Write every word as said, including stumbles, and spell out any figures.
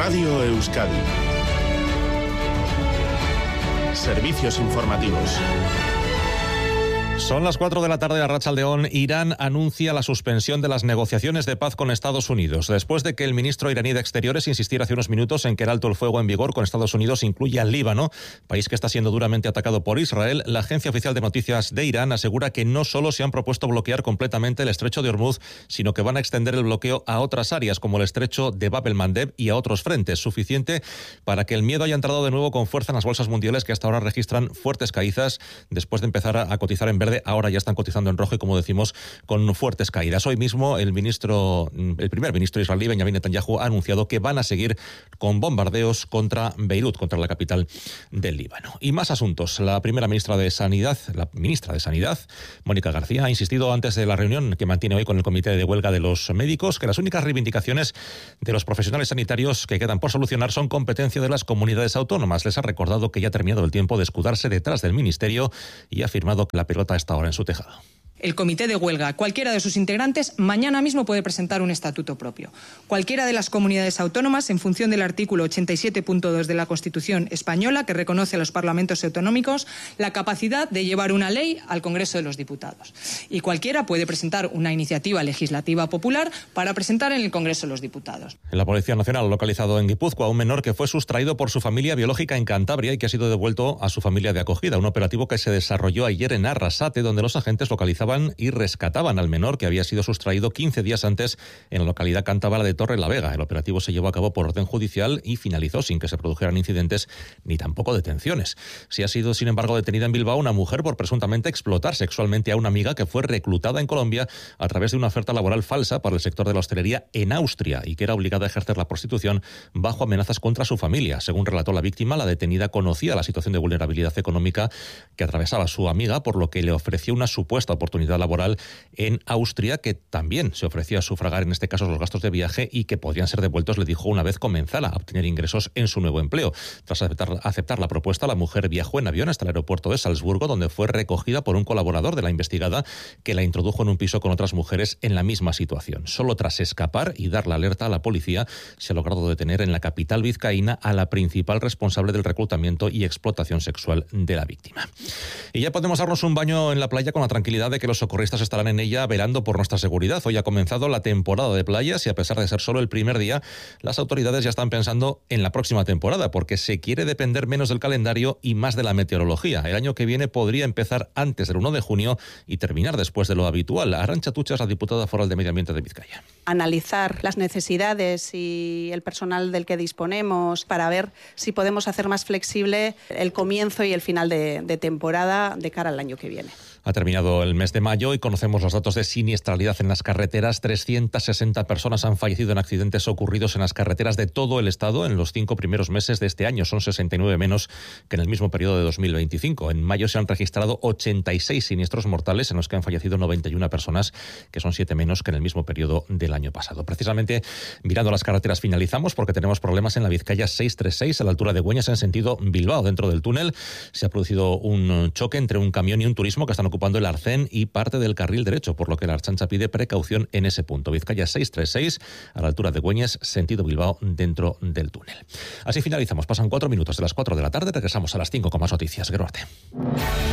Radio Euskadi. Servicios informativos. Son las cuatro de la tarde a Arratsaldeón. Irán anuncia la suspensión de las negociaciones de paz con Estados Unidos. Después de que el ministro iraní de Exteriores insistiera hace unos minutos en que el alto el fuego en vigor con Estados Unidos incluye al Líbano, país que está siendo duramente atacado por Israel, la agencia oficial de noticias de Irán asegura que no solo se han propuesto bloquear completamente el estrecho de Hormuz, sino que van a extender el bloqueo a otras áreas como el estrecho de Bab el-Mandeb y a otros frentes, suficiente para que el miedo haya entrado de nuevo con fuerza en las bolsas mundiales, que hasta ahora registran fuertes caídas después de empezar a cotizar en verde. Ahora ya están cotizando en rojo y, como decimos, con fuertes caídas. Hoy mismo el ministro, el primer ministro israelí, Benjamin Netanyahu, ha anunciado que van a seguir con bombardeos contra Beirut, contra la capital del Líbano. Y más asuntos. La primera ministra de Sanidad, la ministra de Sanidad, Mónica García, ha insistido antes de la reunión que mantiene hoy con el Comité de Huelga de los Médicos que las únicas reivindicaciones de los profesionales sanitarios que quedan por solucionar son competencia de las comunidades autónomas. Les ha recordado que ya ha terminado el tiempo de escudarse detrás del ministerio y ha afirmado que la pelota está ahora en su tejado. El comité de huelga, cualquiera de sus integrantes, mañana mismo puede presentar un estatuto propio. Cualquiera de las comunidades autónomas, en función del artículo ochenta y siete punto dos de la Constitución española, que reconoce a los parlamentos autonómicos la capacidad de llevar una ley al Congreso de los Diputados. Y cualquiera puede presentar una iniciativa legislativa popular para presentar en el Congreso de los Diputados. La Policía Nacional ha localizado en Guipúzcoa a un menor que fue sustraído por su familia biológica en Cantabria y que ha sido devuelto a su familia de acogida. Un operativo que se desarrolló ayer en Arrasate, donde los agentes localizaban y rescataban al menor que había sido sustraído quince días antes en la localidad cántabra de Torrelavega. El operativo se llevó a cabo por orden judicial y finalizó sin que se produjeran incidentes ni tampoco detenciones. Sí ha sido, sin embargo, detenida en Bilbao una mujer por presuntamente explotar sexualmente a una amiga que fue reclutada en Colombia a través de una oferta laboral falsa para el sector de la hostelería en Austria y que era obligada a ejercer la prostitución bajo amenazas contra su familia. Según relató la víctima, la detenida conocía la situación de vulnerabilidad económica que atravesaba su amiga, por lo que le ofreció una supuesta oportunidad laboral en Austria, que también se ofrecía a sufragar en este caso los gastos de viaje y que podrían ser devueltos, le dijo, una vez comenzara a obtener ingresos en su nuevo empleo. Tras aceptar, aceptar la propuesta, la mujer viajó en avión hasta el aeropuerto de Salzburgo, donde fue recogida por un colaborador de la investigada que la introdujo en un piso con otras mujeres en la misma situación. Solo tras escapar y dar la alerta a la policía se ha logrado detener en la capital vizcaína a la principal responsable del reclutamiento y explotación sexual de la víctima. Y ya podemos darnos un baño en la playa con la tranquilidad de que los socorristas estarán en ella velando por nuestra seguridad. Hoy ha comenzado la temporada de playas y, a pesar de ser solo el primer día, las autoridades ya están pensando en la próxima temporada, porque se quiere depender menos del calendario y más de la meteorología. El año que viene podría empezar antes del uno de junio y terminar después de lo habitual. Arantxa Tucha es la diputada foral de Medio Ambiente de Vizcaya. Analizar las necesidades y el personal del que disponemos para ver si podemos hacer más flexible el comienzo y el final de, de temporada de cara al año que viene. Ha terminado el mes de mayo y conocemos los datos de siniestralidad en las carreteras. trescientas sesenta personas han fallecido en accidentes ocurridos en las carreteras de todo el estado en los cinco primeros meses de este año. Son sesenta y nueve menos que en el mismo periodo de dos mil veinticinco. En mayo se han registrado ochenta y seis siniestros mortales en los que han fallecido noventa y una personas, que son siete menos que en el mismo periodo del año pasado. Precisamente mirando las carreteras finalizamos porque tenemos problemas en la Vizcaya seiscientos treinta y seis a la altura de Güeñes en sentido Bilbao. Dentro del túnel se ha producido un choque entre un camión y un turismo que están ocupando el arcén y parte del carril derecho, por lo que la Ertzaintza pide precaución en ese punto. Vizcaya seiscientos treinta y seis a la altura de Güeñes, sentido Bilbao, dentro del túnel. Así finalizamos. Pasan cuatro minutos de las cuatro de la tarde. Regresamos a las cinco con más noticias. Geruarte.